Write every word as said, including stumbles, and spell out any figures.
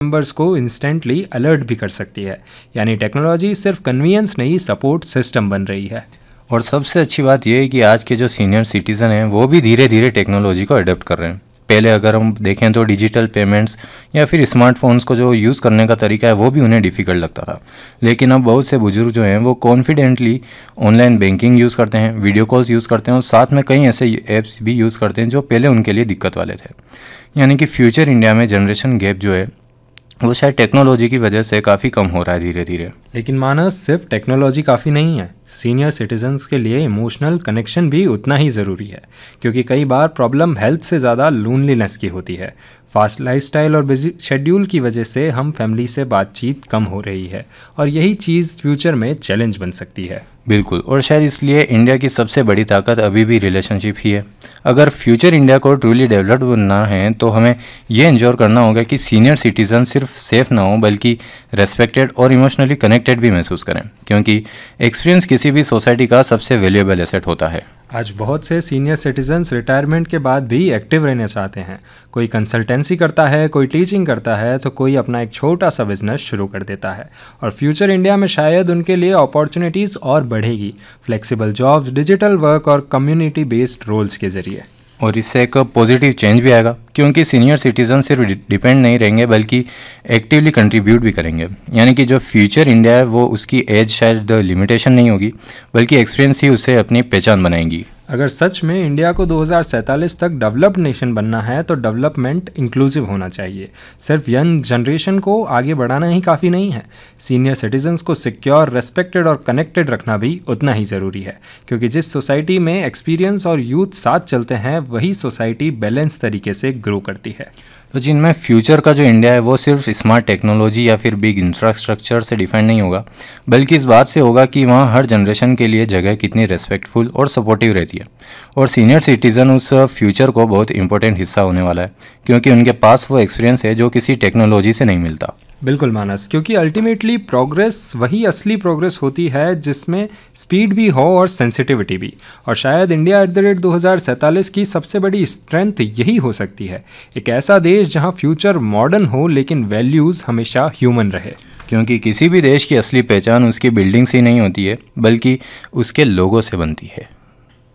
Members को instantly alert भी कर सकती है। यानी टेक्नोलॉजी सिर्फ कन्वीनियंस नहीं, सपोर्ट सिस्टम बन रही है। और सबसे अच्छी बात यह है कि आज के जो सीनियर सिटीज़न हैं वो भी धीरे धीरे टेक्नोलॉजी को अडॉप्ट कर रहे हैं। पहले अगर हम देखें तो डिजिटल पेमेंट्स या फिर स्मार्टफोन्स को जो यूज़ करने का तरीका है वो भी उन्हें डिफ़िकल्ट लगता था, लेकिन अब बहुत से बुजुर्ग जो हैं वो कॉन्फिडेंटली ऑनलाइन बैंकिंग यूज़ करते हैं, वीडियो कॉल्स यूज़ करते हैं और साथ में कई ऐसे ऐप्स भी यूज़ करते हैं जो पहले उनके लिए दिक्कत वाले थे। यानी कि फ्यूचर इंडिया में जनरेशन गैप जो है वो शायद टेक्नोलॉजी की वजह से काफ़ी कम हो रहा है धीरे धीरे। लेकिन मानस, सिर्फ टेक्नोलॉजी काफ़ी नहीं है। सीनियर सिटीजन्स के लिए इमोशनल कनेक्शन भी उतना ही ज़रूरी है, क्योंकि कई बार प्रॉब्लम हेल्थ से ज़्यादा लोनलीनेस की होती है। फास्ट लाइफस्टाइल और बिजी शेड्यूल की वजह से हम फैमिली से बातचीत कम हो रही है, और यही चीज़ फ्यूचर में चैलेंज बन सकती है। बिल्कुल, और शायद इसलिए इंडिया की सबसे बड़ी ताकत अभी भी रिलेशनशिप ही है। अगर फ्यूचर इंडिया को ट्रूली डेवलप्ड बनना है तो हमें ये इंश्योर करना होगा कि सीनियर सिटीज़न सिर्फ सेफ ना हो बल्कि रेस्पेक्टेड और इमोशनली कनेक्टेड भी महसूस करें, क्योंकि एक्सपीरियंस किसी भी सोसाइटी का सबसे वैल्यूएबल एसेट होता है। आज बहुत से सीनियर सिटीजन्स रिटायरमेंट के बाद भी एक्टिव रहना चाहते हैं। कोई कंसल्टेंसी करता है, कोई टीचिंग करता है, तो कोई अपना एक छोटा सा बिजनेस शुरू कर देता है। और फ्यूचर इंडिया में शायद उनके लिए अपॉर्चुनिटीज़ और बढ़ेगी, फ्लेक्सिबल जॉब्स, डिजिटल वर्क और कम्युनिटी बेस्ड रोल्स के जरिए। और इससे एक पॉजिटिव चेंज भी आएगा, क्योंकि सीनियर सिटीजन सिर्फ डिपेंड नहीं रहेंगे बल्कि एक्टिवली कंट्रीब्यूट भी करेंगे। यानी कि जो फ्यूचर इंडिया है वो उसकी एज शायद लिमिटेशन नहीं होगी, बल्कि एक्सपीरियंस ही उसे अपनी पहचान बनाएंगी। अगर सच में इंडिया को दो हज़ार सैंतालीस तक डेवलप्ड नेशन बनना है तो डेवलपमेंट इंक्लूसिव होना चाहिए। सिर्फ यंग जनरेशन को आगे बढ़ाना ही काफ़ी नहीं है, सीनियर सिटीजन्स को सिक्योर, रेस्पेक्टेड और कनेक्टेड रखना भी उतना ही ज़रूरी है, क्योंकि जिस सोसाइटी में एक्सपीरियंस और यूथ साथ चलते हैं वही सोसाइटी बैलेंस तरीके से ग्रो करती है। तो जिनमें फ्यूचर का जो इंडिया है वो सिर्फ स्मार्ट टेक्नोलॉजी या फिर बिग इंफ्रास्ट्रक्चर से डिफाइन नहीं होगा, बल्कि इस बात से होगा कि वहाँ हर जनरेशन के लिए जगह कितनी रेस्पेक्टफुल और सपोर्टिव रहती है। और सीनियर सिटीज़न उस फ्यूचर को बहुत इंपॉर्टेंट हिस्सा होने वाला है, क्योंकि उनके पास वो एक्सपीरियंस है जो किसी टेक्नोलॉजी से नहीं मिलता। बिल्कुल मानस, क्योंकि अल्टीमेटली प्रोग्रेस वही असली प्रोग्रेस होती है जिसमें स्पीड भी हो और सेंसिटिविटी भी। और शायद इंडिया एट द रेट दो हज़ार सैंतालीस की सबसे बड़ी स्ट्रेंथ यही हो सकती है, एक ऐसा देश जहां फ्यूचर मॉडर्न हो लेकिन वैल्यूज़ हमेशा ह्यूमन रहे। क्योंकि किसी भी देश की असली पहचान उसकी बिल्डिंग से ही नहीं होती है बल्कि उसके लोगों से बनती है।